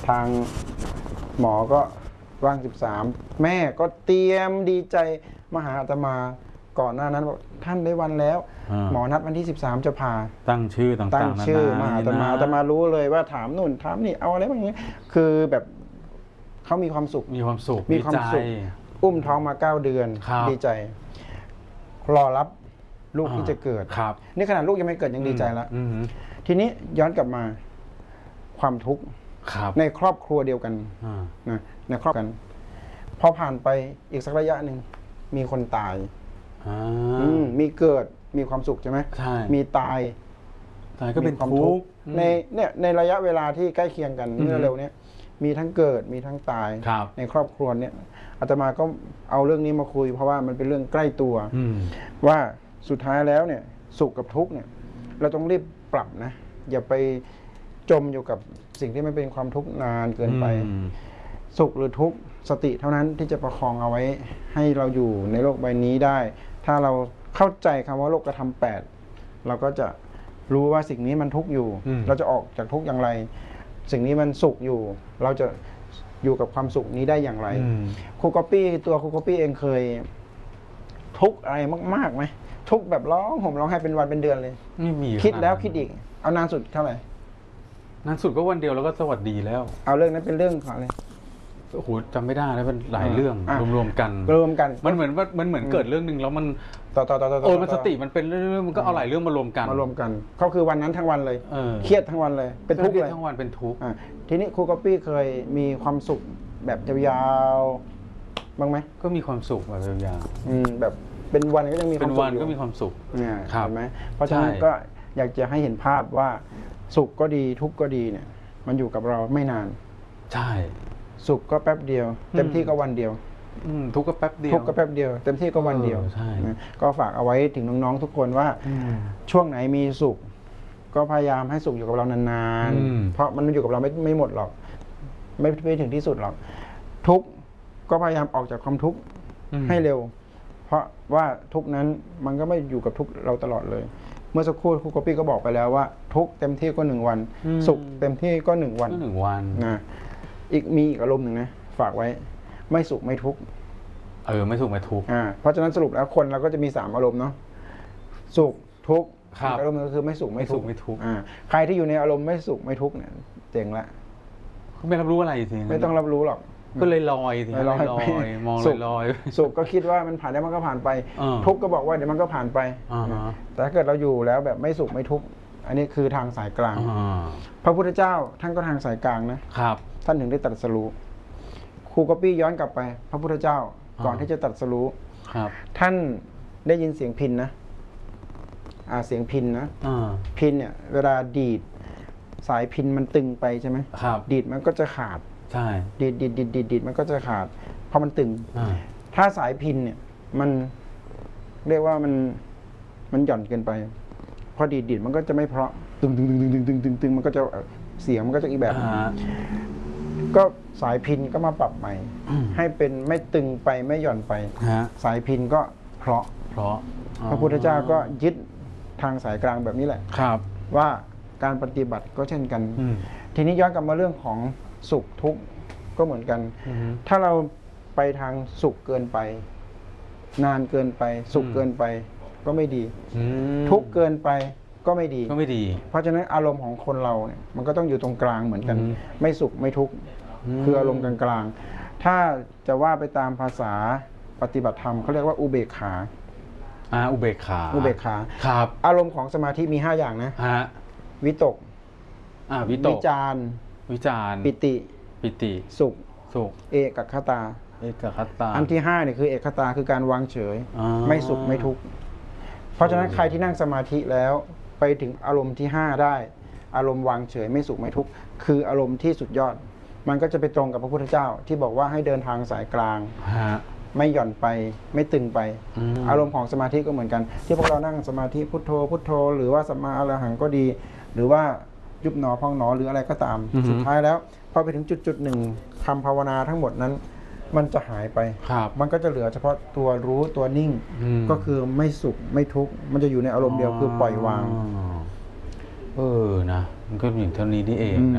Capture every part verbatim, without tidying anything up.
ทางหมอก็ว่างสิบสามแม่ก็เตรียมดีใจมาหาอาตมาก่อนหน้านั้นบอกท่านได้วันแล้วหมอนัดวันที่สิบสามจะพาตั้งชื่อต่างๆตั้งชื่อมาอาตมาอาตมารู้เลยว่าถามนู่นถามนี่เอาอะไรบ้างนี้คือแบบเขามีความสุขมีความสุขมีความสุขอุ้มท้องมาเก้าเดือนดีใจรอรับลูกที่จะเกิดนี่ขนาดลูกยังไม่เกิดยังดีใจแล้วทีนี้ย้อนกลับมาความทุกข์ในครอบครัวเดียวกันนะในครอบครัวกันพอผ่านไปอีกสักระยะหนึ่งมีคนตายมีเกิดมีความสุขใช่ไหมมีตายตายก็เป็นความทุกข์ในเนี่ยในระยะเวลาที่ใกล้เคียงกันเมื่อเร็วนี้มีทั้งเกิดมีทั้งตายในครอบครัวเนี่ยอาตมาก็เอาเรื่องนี้มาคุยเพราะว่ามันเป็นเรื่องใกล้ตัวว่าสุดท้ายแล้วเนี่ยสุขกับทุกข์เนี่ยเราต้องรีบปรับนะอย่าไปจมอยู่กับสิ่งที่ไม่เป็นความทุกข์นานเกินไปสุขหรือทุกข์สติเท่านั้นที่จะประคองเอาไว้ให้เราอยู่ในโลกใบนี้ได้ถ้าเราเข้าใจคำว่าโลกธรรมแปดเราก็จะรู้ว่าสิ่งนี้มันทุกข์อยู่เราจะออกจากทุกข์อย่างไรสิ่งนี้มันสุขอยู่เราจะอยู่กับความสุขนี้ได้อย่างไรครูก๊อปปี้ตัวครูก๊อปปี้เองเคยทุกข์อะไรมากๆไหมทุกข์แบบร้องห่มร้องไห้เป็นวันเป็นเดือนเลยไม่มีคิดแล้วคิดอีกเอานานสุดเท่าไหร่นานสุดก็วันเดียวแล้วก็สวัสดีแล้วเอาเรื่องนั้นเป็นเรื่องของอะไรโอ้โหจำไม่ได้แล้วเป็นหลายเรื่องรวมๆกันรวมกันมันเหมือนว่ามันเหมือนเกิดเรื่องหนึ่งแล้วมันต่อต่อต่อต่อโอ้มันสติมันเป็นเรื่องมันก็เอาหลายเรื่องมารวมกันมารวมกันก็คือวันนั้นทั้งวันเลยเครียดทั้งวันเลยเป็นทุกข์เลยทั้งวันเป็นทุกข์ทีนี้ครูก๊อปปี้เคยมีความสุขแบบยาวๆบ้างไหมก็มีความสุขแบบยาวๆแบบเป็นวันก็ยังมีเป็นวันก็มีความสุขเนี่ยเห็นไหมเพราะฉะนั้นก็อยากจะให้เห็นภาพว่าสุขก็ดีทุกข์ก็ดีเนี่ยมันอยู่กับเราไม่นานใช่สุขก็แป๊บเดียวเต็มที่ก็วันเดียวทุกข์ก็แป๊บเดียวทุกข์ก็แป๊บเดียวเต็มที่ก็วันเดียวก็ฝากเอาไว้ถึงน้องๆทุกคนว่าช่วงไหนมีสุขก็พยายามให้สุขอยู่กับเรานานๆเพราะมันอยู่กับเราไม่ไม่หมดหรอกไม่ไปถึงที่สุดหรอกทุกข์ก็พยายามออกจากความทุกข์ให้เร็วเพราะว่าทุกข์นั้นมันก็ไม่อยู่กับทุกข์เราตลอดเลยเมื่อสักครู่ครูก๊อปปี้ก็บอกไปแล้วว่าทุกข์เต็มที่ก็หนึ่งวันสุขเต็มที่ก็หนึ่งวันหนึ่งวันนะอีกมีอีกอารมณ์หนึ่งนะฝากไว้ไม่สุขไม่ทุกข์เออไม่สุขไม่ทุกข์อ่าเพราะฉะนั้นสรุปแล้วคนเราก็จะมีสามอารมณ์เนาะสุขทุกข์อารมณ์ก็คือไม่สุขไม่ทุกข์ไม่ทุกข์อ่าใครที่อยู่ในอารมณ์ไม่สุขไม่ทุกข์เนี่ยเจ๋งละไม่รับรู้อะไรสิไม่ต้องรับรู้หรอกก็เลยลอยสิลอยลอยมองลอยสุขก็คิดว่ามันผ่านได้มันก็ผ่านไปทุกข์ก็บอกว่าเดี๋ยวมันก็ผ่านไปแต่ถ้าเกิดเราอยู่แล้วแบบไม่สุขไม่ทุกข์อันนี้คือทางสายกลางพระพุทธเจ้าท่านก็ทางสายกลางนะครับท่านถึงได้ตรัสรู้ครูก๊อปปี้ย้อนกลับไปพระพุทธเจ้าก่อนที่จะตรัสรู้ท่านได้ยินเสียงพิณนะอ่าเสียงพิณนะพิณเนี่ยเวลาดีดสายพิณมันตึงไปใช่ไหมดีดมันก็จะขาดใช่ดีดดีดดีดดีดดีดมันก็จะขาดเพราะมันตึงถ้าสายพิณเนี่ยมันเรียกว่ามันมันหย่อนเกินไปพอดีดดีดมันก็จะไม่เพราะตึงตึงตึงตึงตึงตึงตึงมันก็จะเสียงมันก็จะอีกแบบก็สายพิณก็มาปรับใหม่ให้เป็นไม่ตึงไปไม่หย่อนไปสายพิณก็เพราะเพราะพระพุทธเจ้าก็ยึดทางสายกลางแบบนี้แหละครับว่าการปฏิบัติก็เช่นกันทีนี้ย้อนกลับมาเรื่องของสุขทุกข์ก็เหมือนกันถ้าเราไปทางสุขเกินไปนานเกินไปสุขเกินไปก็ไม่ดีทุกข์เกินไปก็ไม่ดีก็ไม่ดีเพราะฉะนั้นอารมณ์ของคนเราเนี่ยมันก็ต้องอยู่ตรงกลางเหมือนกันไม่สุขไม่ทุกข์คืออารมณ์กลางๆถ้าจะว่าไปตามภาษาปฏิบัติธรรมเขาเรียกว่าอุเบกขาอ่าอุเบกขาอุเบกขาครับอารมณ์ของสมาธิมีห้าอย่างนะฮะวิตกอ่าวิตกวิจารวิจารปิติปิติสุขสุขเอกคตาเอกคตาอันที่ห้าเนี่ยคือเอกคตาคือการวางเฉยไม่สุขไม่ทุกข์เพราะฉะนั้นใครที่นั่งสมาธิแล้วไปถึงอารมณ์ที่ห้าได้อารมณ์วางเฉยไม่สุขไม่ทุกข์คืออารมณ์ที่สุดยอดมันก็จะไปตรงกับพระพุทธเจ้าที่บอกว่าให้เดินทางสายกลางไม่หย่อนไปไม่ตึงไปอารมณ์ของสมาธิก็เหมือนกันที่พวกเรานั่งสมาธิพุทโธพุทโธหรือว่าสัมมาอรหังก็ดีหรือว่ายุบหนอพองหนอหรืออะไรก็ตามสุดท้ายแล้วพอไปถึงจุดจุดหนึ่งคำภาวนาทั้งหมดนั้นมันจะหายไปมันก็จะเหลือเฉพาะตัวรู้ตัวนิ่งก็คือไม่สุขไม่ทุกข์มันจะอยู่ในอารมณ์เดียวคือปล่อยวางเออนะมันก็อย่างเท่านี้นี่เองนะ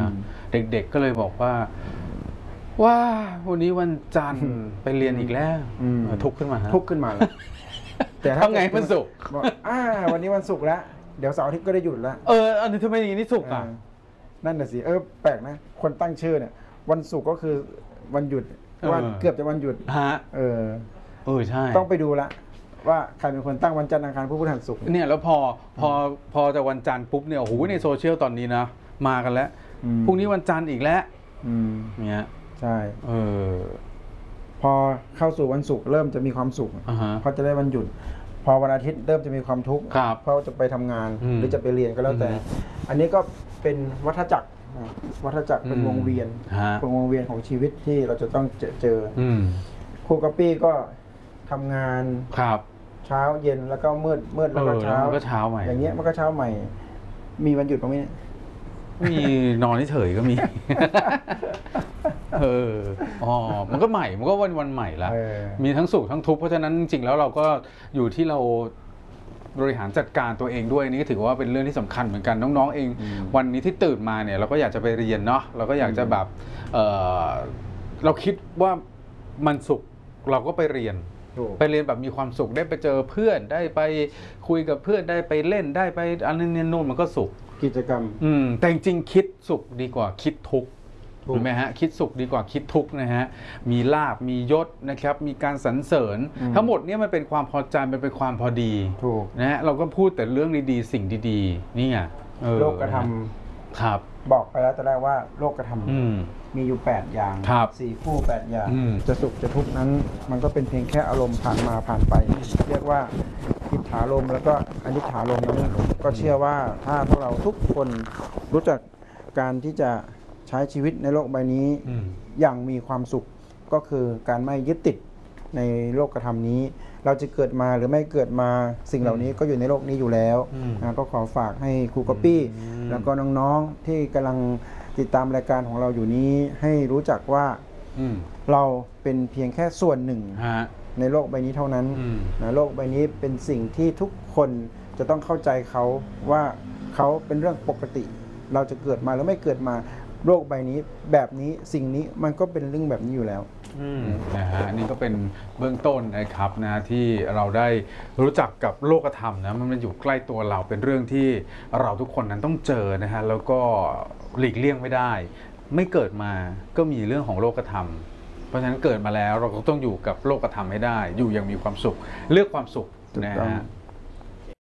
เด็กๆก็เลยบอกว่าว้าวันนี้วันจันทร์ไปเรียนอีกแล้วทุกข์ขึ้นมาฮะทุกข์ขึ้นมาแต่ถ้าไงวันศุกร์บอกอ่าวันนี้วันศุกร์แล้วเดี๋ยวเสาร์อาทิตย์ก็ได้หยุดแล้วเอออันนี้ทำไมอย่างนี้ศุกร์อ่ะนั่นน่ะสิเออแปลกนะคนตั้งชื่อเนี่ยวันศุกร์ก็คือวันหยุดว่าเกือบจะวันหยุดฮะเออเออใช่ต้องไปดูละว่าใครเป็นคนตั้งวันจันทร์อังคารพุธพฤหัสศุกร์เนี่ยแล้วพอพอพอจะวันจันทร์ปุ๊บเนี่ยโอ้โหในโซเชียลตอนนี้นะมากันแล้วพรุ่งนี้วันจันทร์อีกแล้วเนี่ยใช่เออพอเข้าสู่วันศุกร์เริ่มจะมีความสุขเพราะจะได้วันหยุดพอวันอาทิตย์เริ่มจะมีความทุกข์เพราะจะไปทำงานหรือจะไปเรียนก็แล้วแต่อันนี้ก็เป็นวัฏจักรวัฏจักรเป็นวงเวียนเป็นวงเวียนของชีวิตที่เราจะต้องเจอเจอครูกัปปี้ก็ทำงานครับเช้าเย็นแล้วก็มืดมืดแล้วก็เช้าก็เช้าใหม่อย่างเงี้ยมันก็เช้าใหม่มีวันหยุดบ้างไหมเนี่ยมีนอนเฉยก็มีเอออ๋อมันก็ใหม่มันก็วันวันใหม่ละมีทั้งสุขทั้งทุกข์เพราะฉะนั้นจริงๆแล้วเราก็อยู่ที่เราบริหารจัดการตัวเองด้วยนี่ก็ถือว่าเป็นเรื่องที่สำคัญเหมือนกันน้องๆเองวันนี้ที่ตื่นมาเนี่ยเราก็อยากจะไปเรียนเนาะเราก็อยากจะแบบเออเราคิดว่ามันสุขเราก็ไปเรียนไปเรียนแบบมีความสุขได้ไปเจอเพื่อนได้ไปคุยกับเพื่อนได้ไปเล่นได้ไปอันนี้นี่นู่นมันก็สุขกิจกรรมอืมแต่จริงๆคิดสุขดีกว่าคิดทุกข์ถูกไหมฮะคิดสุขดีกว่าคิดทุกข์นะฮะมีลาภมียศนะครับมีการสรรเสริญทั้งหมดนี้มันเป็นความพอใจมันเป็นความพอดีถูกนะฮะเราก็พูดแต่เรื่องดีๆสิ่งดีๆนี่ไงโลกธรรมครับบอกไปแล้วแต่แรกว่าโลกธรรมมีอยู่แปดอย่างสี่คู่แปดอย่างจะสุขจะทุกข์นั้นมันก็เป็นเพียงแค่อารมณ์ผ่านมาผ่านไปเรียกว่าอิทธารมแล้วก็อนิถารมนั้นก็เชื่อว่าถ้าพวกเราทุกคนรู้จักการที่จะใช้ชีวิตในโลกใบนี้อย่างมีความสุขก็คือการไม่ยึดติดในโลกธรรมนี้เราจะเกิดมาหรือไม่เกิดมาสิ่งเหล่านี้ก็อยู่ในโลกนี้อยู่แล้วนะก็ขอฝากให้ครูก๊อปปี้แล้วก็น้องๆที่กำลังติดตามรายการของเราอยู่นี้ให้รู้จักว่าเราเป็นเพียงแค่ส่วนหนึ่งในโลกใบนี้เท่านั้นนะโลกใบนี้เป็นสิ่งที่ทุกคนจะต้องเข้าใจเขาว่าเขาเป็นเรื่องปกติเราจะเกิดมาหรือไม่เกิดมาโลกใบนี้แบบนี้สิ่งนี้มันก็เป็นเรื่องแบบนี้อยู่แล้วนะฮะนี่ก็เป็นเบื้องต้นนะครับนะที่เราได้รู้จักกับโลกธรรมนะมันอยู่ใกล้ตัวเราเป็นเรื่องที่เราทุกคนนั้นต้องเจอนะฮะแล้วก็หลีกเลี่ยงไม่ได้ไม่เกิดมาก็มีเรื่องของโลกธรรมเพราะฉะนั้นเกิดมาแล้วเราก็ต้องอยู่กับโลกธรรมให้ได้อยู่อย่างมีความสุขเลือกความสุขนะฮะ